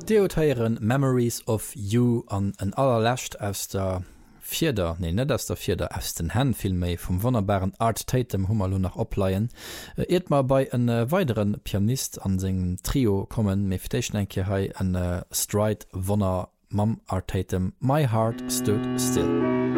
Deotheieren Memories of You an en allerlächt aus der net ass der Vierder aus den Herrn film méi vum wonnerbaren Art Tatum Hummerlo nach opleiien. Et mal bei en weiteren Pianist an segem Trio kommen méfirtéichnenke hai en Stride Wonner Mam Art Tatum My Heart Stood Still.